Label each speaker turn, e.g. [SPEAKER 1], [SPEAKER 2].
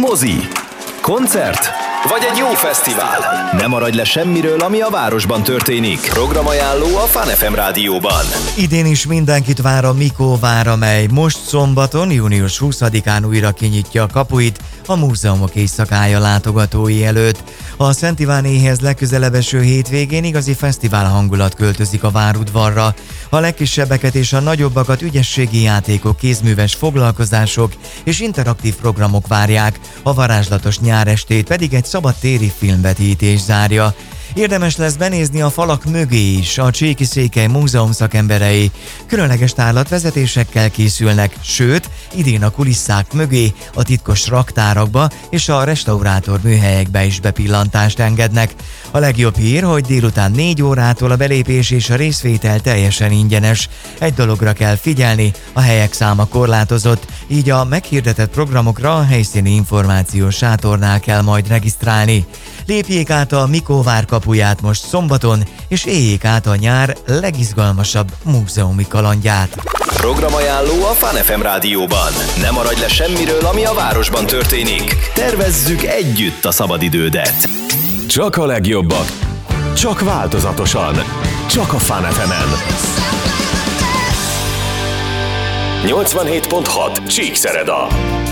[SPEAKER 1] Mozi, koncert vagy egy jó fesztivál. Ne maradj le semmiről, ami a városban történik. Programajánló a Fun FM rádióban.
[SPEAKER 2] Idén is mindenkit vár a Mikóvár, amely most szombaton, június 20-án újra kinyitja a kapuit a múzeumok éjszakája látogatói előtt. A Szent Ivánéhez legközelebb eső hétvégén igazi fesztivál hangulat költözik a várudvarra. A legkisebbeket és a nagyobbakat ügyességi játékok, kézműves foglalkozások és interaktív programok várják, a varázslatos nyárestét pedig egy szabadtéri filmvetítés zárja. Érdemes lesz benézni a falak mögé is, a Cséki-Székely Múzeum szakemberei különleges tárlatvezetésekkel készülnek, sőt, idén a kulisszák mögé, a titkos raktárakba és a restaurátor műhelyekbe is bepillantást engednek. A legjobb hír, hogy délután 4 órától a belépés és a részvétel teljesen ingyenes. Egy dologra kell figyelni, a helyek száma korlátozott, így a meghirdetett programokra a helyszíni információs sátornál kell majd regisztrálni. Lépjék át a Mikóvár kapuját most szombaton, és éljék át a nyár legizgalmasabb múzeumi kalandját.
[SPEAKER 1] Programajánló a Fun FM rádióban. Ne maradj le semmiről, ami a városban történik. Tervezzük együtt a szabadidődet.
[SPEAKER 3] Csak a legjobbak, csak változatosan, csak a Fun FM-en. 87.6 Csíkszereda.